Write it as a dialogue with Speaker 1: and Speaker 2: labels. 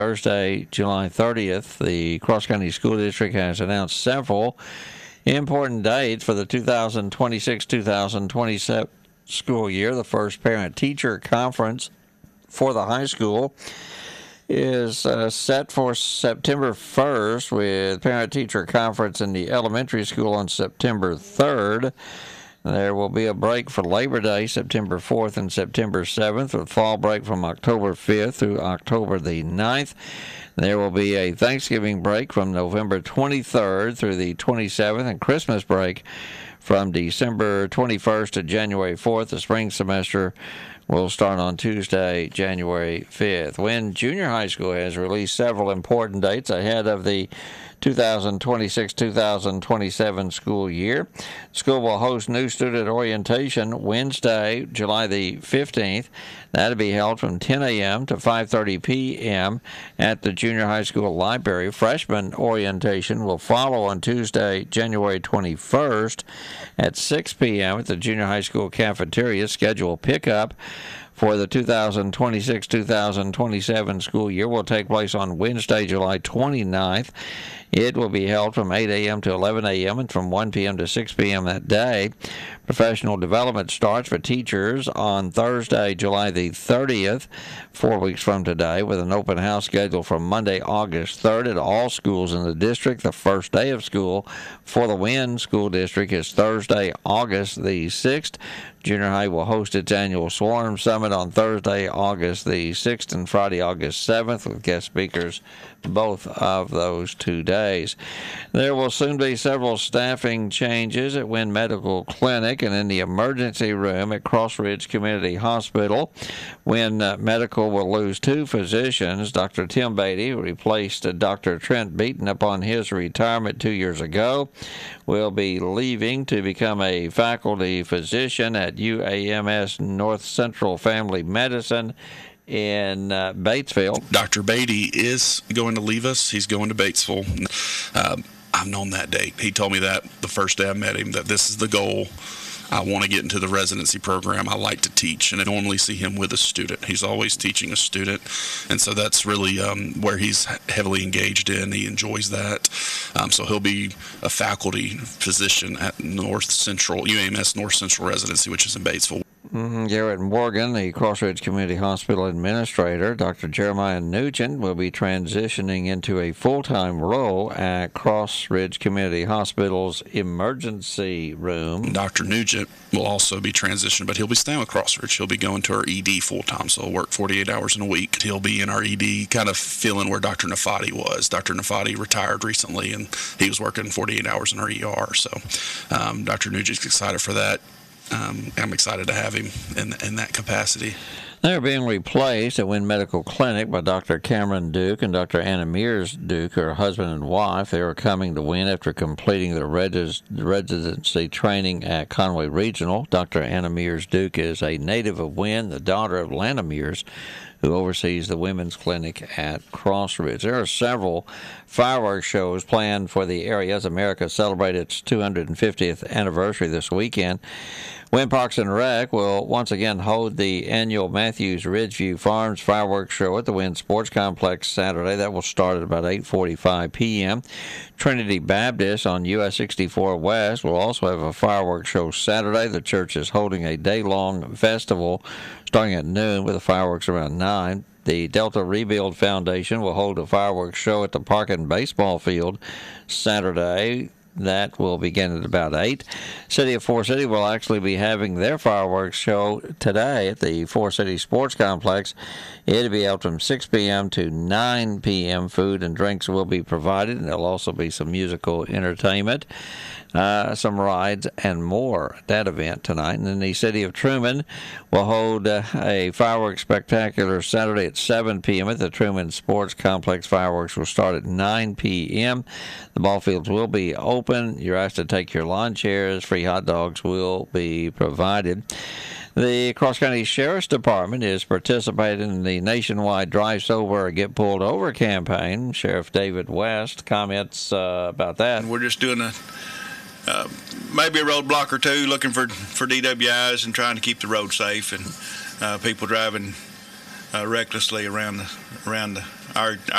Speaker 1: Thursday, July 30th. The Cross County School District has announced several important dates for the 2026-2027 school year. The first parent-teacher conference for the high school is set for September 1st, with parent-teacher conference in the elementary school on September 3rd. There will be a break for Labor Day, September 4th and September 7th, with fall break from October 5th through October the 9th. There will be a Thanksgiving break from November 23rd through the 27th, and Christmas break from December 21st to January 4th. The spring semester will start on Tuesday, January 5th. Wynne Junior High School has released several important dates ahead of the 2026-2027 school year. School will host new student orientation Wednesday, July the 15th. That'll be held from 10 a.m. to 5:30 p.m. at the junior high school library. Freshman orientation will follow on Tuesday, January 21st at 6 p.m. at the junior high school cafeteria. Schedule pickup for the 2026-2027 school year will take place on Wednesday, July 29th. It will be held from 8 a.m. to 11 a.m. and from 1 p.m. to 6 p.m. that day. Professional development starts for teachers on Thursday, July the 30th, 4 weeks from today, with an open house scheduled for Monday, August 3rd at all schools in the district. The first day of school for the Wynne School District is Thursday, August the 6th. Junior high will host its annual Swarm Summit on Thursday, August the 6th, and Friday, August 7th, with guest speakers both of those 2 days. There will soon be several staffing changes at Wynne Medical Clinic and in the emergency room at Cross Ridge Community Hospital. Wynne Medical will lose 2 physicians. Dr. Tim Beatty, who replaced Dr. Trent Beaton upon his retirement 2 years ago, will be leaving to become a faculty physician at UAMS North Central Family Medicine in Batesville.
Speaker 2: Dr. Beatty is going to leave us. He's going to Batesville. I've known that date. He told me that the first day I met him, that this is the goal. I want to get into the residency program. I like to teach, and I normally see him with a student. He's always teaching a student, and so that's really where he's heavily engaged in. He enjoys that. So he'll be a faculty physician at UAMS North Central Residency, which is in Batesville.
Speaker 1: Garrett Morgan, the Cross Ridge Community Hospital Administrator, Dr. Jeremiah Nugent, will be transitioning into a full-time role at Cross Ridge Community Hospital's emergency room.
Speaker 2: Dr. Nugent will also be transitioned, but he'll be staying with Cross Ridge. He'll be going to our ED full-time, so he'll work 48 hours in a week. He'll be in our ED, kind of filling where Dr. Nafati was. Dr. Nafati retired recently, and he was working 48 hours in our ER, so Dr. Nugent's excited for that. I'm excited to have him in that capacity.
Speaker 1: They're being replaced at Wynne Medical Clinic by Dr. Cameron Duke and Dr. Anna Mears Duke, her husband and wife. They are coming to Wynne after completing their residency training at Conway Regional. Dr. Anna Mears Duke is a native of Wynne, the daughter of Lana Mears, who oversees the women's clinic at Cross Ridge. There are several fireworks shows planned for the area as America celebrates its 250th anniversary this weekend. Wynne Parks and Rec will once again hold the annual Matthews Ridgeview Farms fireworks show at the Wynne Sports Complex Saturday. That will start at about 8:45 p.m. Trinity Baptist on US 64 West will also have a fireworks show Saturday. The church is holding a day-long festival starting at noon with the fireworks around 9. The Delta Rebuild Foundation will hold a fireworks show at the Park and Baseball Field Saturday. That will begin at about 8. City of Forest City will actually be having their fireworks show today at the Forest City Sports Complex. It'll be out from 6 p.m. to 9 p.m. Food and drinks will be provided, and there'll also be some musical entertainment, some rides, and more at that event tonight. And then the City of Truman will hold a fireworks spectacular Saturday at 7 p.m. at the Truman Sports Complex. Fireworks will start at 9 p.m. The ball fields will be open. You're asked to take your lawn chairs. Free hot dogs will be provided. The Cross County Sheriff's Department is participating in the nationwide Drive Sober or Get Pulled Over campaign. Sheriff David West comments about that.
Speaker 3: We're just doing maybe a roadblock or two, looking for DWIs and trying to keep the road safe and people driving recklessly around our